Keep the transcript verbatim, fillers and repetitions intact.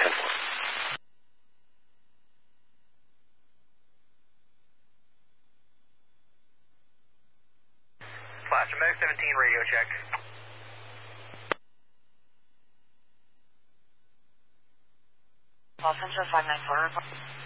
ten four. Flash, American seventeen, radio check. Los Angeles five nine four.